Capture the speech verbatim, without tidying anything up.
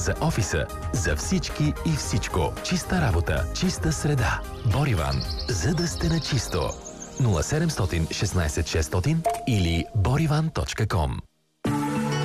за офиса, за всички и всичко. Чиста работа, чиста среда. Бориван, за да сте на чисто. нула седемстотин шестнадесет шестстотин или бориван точка ком.